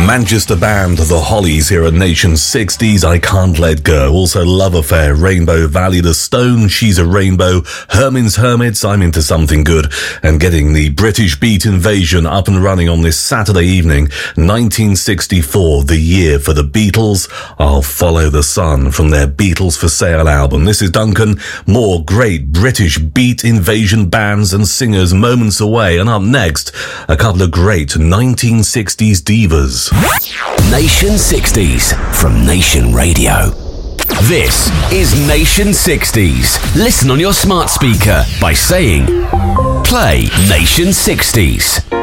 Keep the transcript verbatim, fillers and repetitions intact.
Manchester band The Hollies here at Nation sixties, I Can't Let Go. Also Love Affair, Rainbow Valley, The Stone, She's a Rainbow, Herman's Hermits, I'm Into Something Good, and getting the British Beat Invasion up and running on this Saturday evening, nineteen sixty-four, the year for the Beatles, I'll Follow the Sun from their Beatles for Sale album. This is Duncan, more great British Beat Invasion bands and singers moments away, and up next, a couple of great nineteen sixties divas. Nation sixties from Nation Radio. This is Nation sixties. Listen on your smart speaker by saying, play Nation sixties.